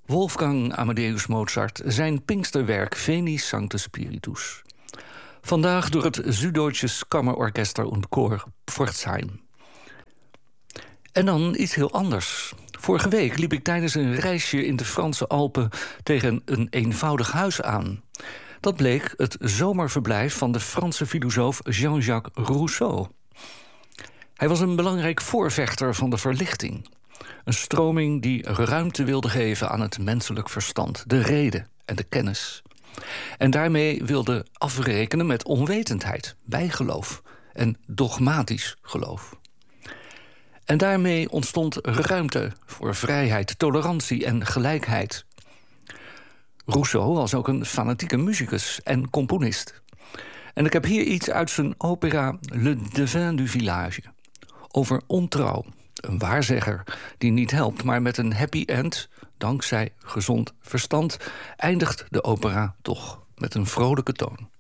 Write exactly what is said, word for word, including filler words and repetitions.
Wolfgang Amadeus Mozart, zijn Pinksterwerk Veni Sancte Spiritus. Vandaag door het Süddeutsches Kammerorchester und Chor Pforzheim. En dan iets heel anders. Vorige week liep ik tijdens een reisje in de Franse Alpen tegen een eenvoudig huis aan. Dat bleek het zomerverblijf van de Franse filosoof Jean-Jacques Rousseau. Hij was een belangrijk voorvechter van de verlichting. Een stroming die ruimte wilde geven aan het menselijk verstand, de reden en de kennis. En daarmee wilde afrekenen met onwetendheid, bijgeloof en dogmatisch geloof. En daarmee ontstond ruimte voor vrijheid, tolerantie en gelijkheid. Rousseau was ook een fanatieke muzikus en componist. En ik heb hier iets uit zijn opera Le Devin du Village. Over ontrouw, een waarzegger die niet helpt, maar met een happy end, dankzij gezond verstand, eindigt de opera toch met een vrolijke toon.